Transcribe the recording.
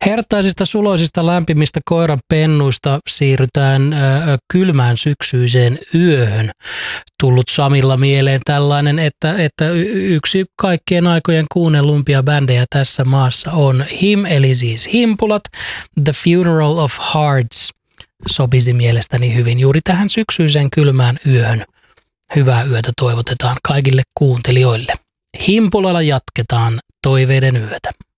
Herttaisista, suloisista, lämpimistä koiran pennuista siirrytään kylmään syksyiseen yöhön. Tullut Samilla mieleen tällainen, että yksi kaikkien aikojen kuunnellumpia bändejä tässä maassa on HIM, eli siis Himpulat. The Funeral of Hearts sopisi mielestäni hyvin juuri tähän syksyiseen kylmään yöhön. Hyvää yötä toivotetaan kaikille kuuntelijoille. Himpulalla jatketaan toiveiden yötä.